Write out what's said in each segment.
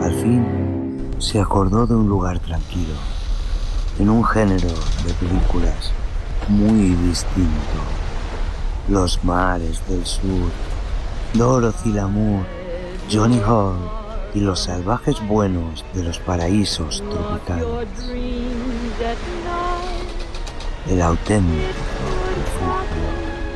Al fin se acordó de un lugar tranquilo, en un género de películas muy distinto. Los mares del sur, Dorothy Lamour, Johnny Hall y los salvajes buenos de los paraísos tropicales. El auténtico refugio.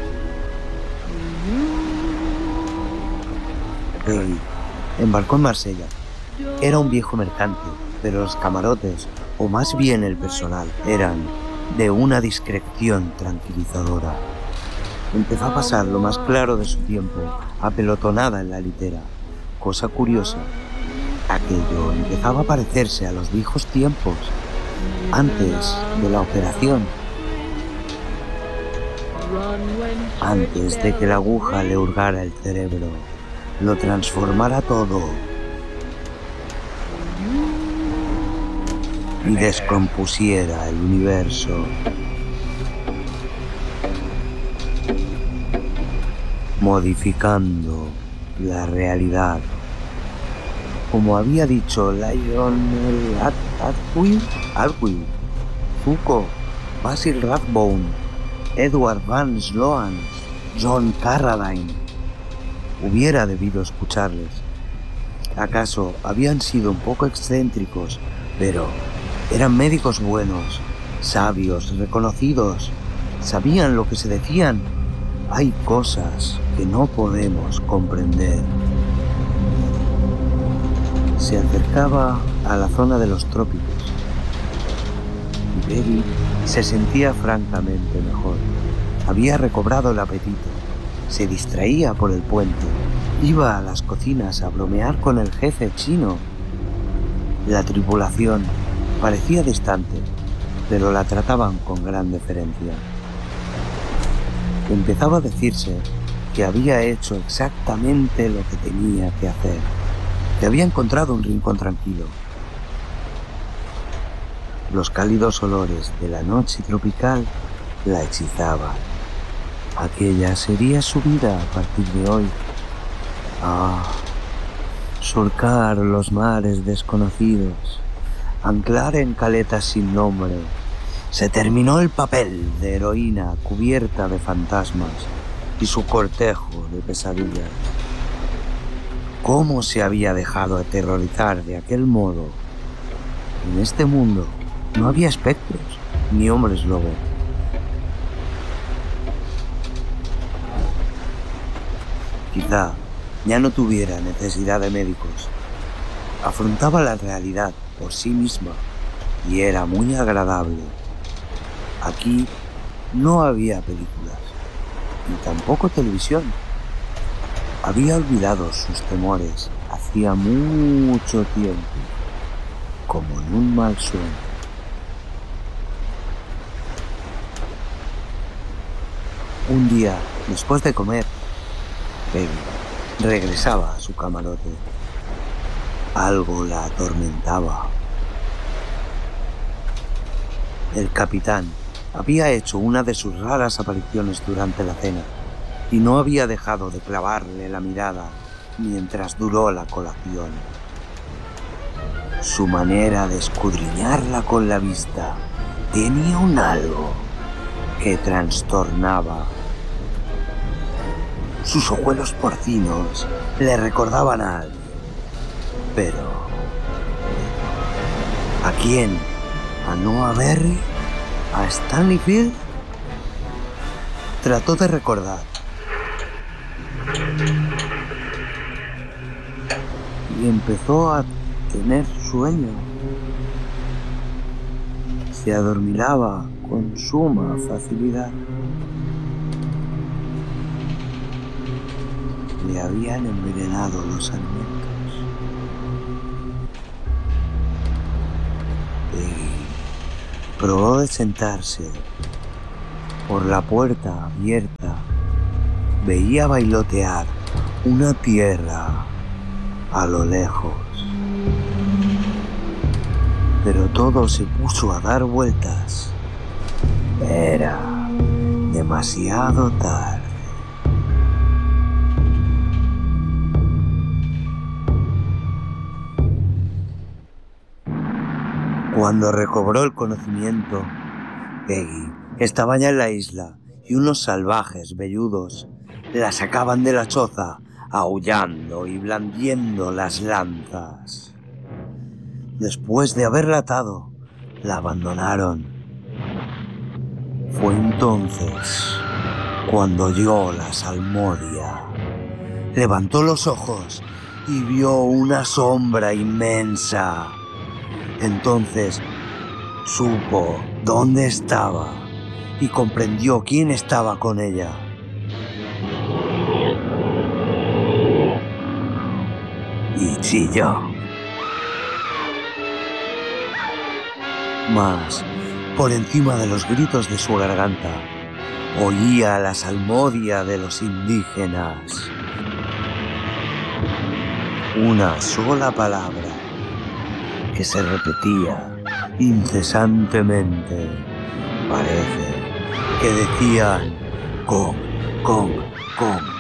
Peggy embarcó en Marsella. Era un viejo mercante, pero los camarotes, o más bien el personal, eran de una discreción tranquilizadora. Empezó a pasar lo más claro de su tiempo, apelotonada en la litera. Cosa curiosa, aquello empezaba a parecerse a los viejos tiempos, antes de la operación. Antes de que la aguja le hurgara el cerebro, lo transformara todo y descompusiera el universo. Modificando la realidad. Como había dicho Lionel Atwill, Zuko, Basil Rathbone, Edward Van Sloan, John Carradine. Hubiera debido escucharles. ¿Acaso habían sido un poco excéntricos, pero eran médicos buenos, sabios, reconocidos? ¿Sabían lo que se decían? Hay cosas que no podemos comprender. Se acercaba a la zona de los trópicos y Peggy se sentía francamente mejor. Había recobrado el apetito, se distraía por el puente, iba a las cocinas a bromear con el jefe chino. La tripulación parecía distante, pero la trataban con gran deferencia. Empezaba a decirse que había hecho exactamente lo que tenía que hacer, que había encontrado un rincón tranquilo. Los cálidos olores de la noche tropical la hechizaban. Aquella sería su vida a partir de hoy. Surcar los mares desconocidos, anclar en caletas sin nombre. Se terminó el papel de heroína cubierta de fantasmas y su cortejo de pesadillas. ¿Cómo se había dejado aterrorizar de aquel modo? En este mundo no había espectros ni hombres lobo. Quizá ya no tuviera necesidad de médicos. Afrontaba la realidad por sí misma y era muy agradable. Aquí no había películas, ni tampoco televisión. Había olvidado sus temores hacía mucho tiempo, como en un mal sueño. Un día, después de comer, Peggy regresaba a su camarote. Algo la atormentaba. El capitán había hecho una de sus raras apariciones durante la cena y no había dejado de clavarle la mirada mientras duró la colación. Su manera de escudriñarla con la vista tenía un algo que trastornaba. Sus ojuelos porcinos le recordaban a alguien. Pero ¿a quién? ¿A Noah Berry? ¿A Stanley Field? Trató de recordar. Y empezó a tener sueño. Se adormilaba con suma facilidad. Le habían envenenado los alimentos. Probó de sentarse. Por la puerta abierta veía bailotear una tierra a lo lejos. Pero todo se puso a dar vueltas. Era demasiado tarde. Cuando recobró el conocimiento, Peggy estaba ya en la isla y unos salvajes velludos la sacaban de la choza, aullando y blandiendo las lanzas. Después de haberla atado, la abandonaron. Fue entonces cuando oyó la salmodia. Levantó los ojos y vio una sombra inmensa. Entonces supo dónde estaba y comprendió quién estaba con ella. Y chilló. Mas, por encima de los gritos de su garganta, oía la salmodia de los indígenas. Una sola palabra que se repetía incesantemente. Parece que decían con.